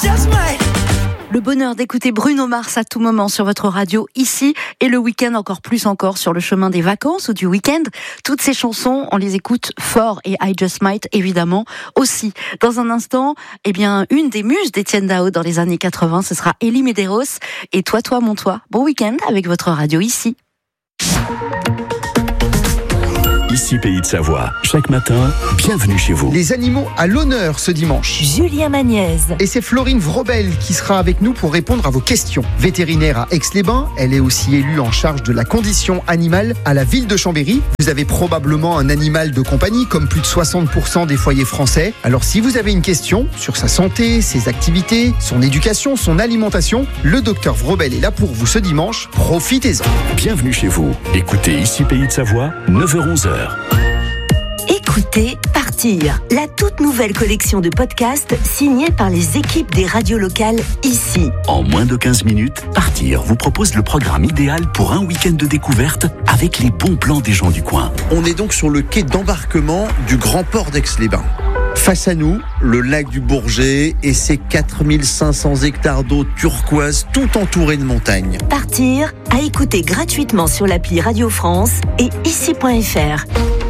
Le bonheur d'écouter Bruno Mars à tout moment sur votre radio ici et le week-end encore plus encore sur le chemin des vacances ou du week-end. Toutes ces chansons, on les écoute fort et I Just Might évidemment aussi. Dans un instant, une des muses d'Étienne Dao dans les années 80, ce sera Elie Medeiros et Toi, mon toi. Bon week-end avec votre radio ici. Ici Pays de Savoie. Chaque matin, bienvenue chez vous. Les animaux à l'honneur ce dimanche. Julien Magnez. Et c'est Florine Vrobel qui sera avec nous pour répondre à vos questions. Vétérinaire à Aix-les-Bains, elle est aussi élue en charge de la condition animale à la ville de Chambéry. Vous avez probablement un animal de compagnie, comme plus de 60% des foyers français. Alors si vous avez une question sur sa santé, ses activités, son éducation, son alimentation, le docteur Vrobel est là pour vous ce dimanche. Profitez-en. Bienvenue chez vous. Écoutez Ici Pays de Savoie, 9h-11h. Écoutez Partir, la toute nouvelle collection de podcasts signée par les équipes des radios locales ici. En moins de 15 minutes, Partir vous propose le programme idéal pour un week-end de découverte avec les bons plans des gens du coin. On est donc sur le quai d'embarquement du grand port d'Aix-les-Bains. Face à nous, le lac du Bourget et ses 4500 hectares d'eau turquoise tout entourés de montagnes. Partir, à écouter gratuitement sur l'appli Radio France et ici.fr.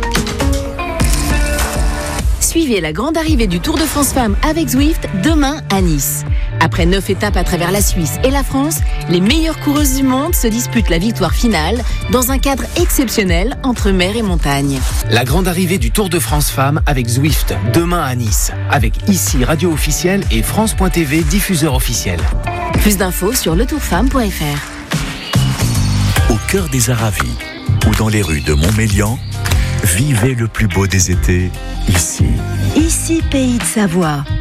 Suivez la grande arrivée du Tour de France Femmes avec Zwift demain à Nice. Après 9 étapes à travers la Suisse et la France, les meilleures coureuses du monde se disputent la victoire finale dans un cadre exceptionnel entre mer et montagne. La grande arrivée du Tour de France Femmes avec Zwift demain à Nice, avec ici radio officielle et France.tv diffuseur officiel. Plus d'infos sur letourfemme.fr. Au cœur des Aravis ou dans les rues de Montmélian, vivez le plus beau des étés ici. Ici Pays de Savoie.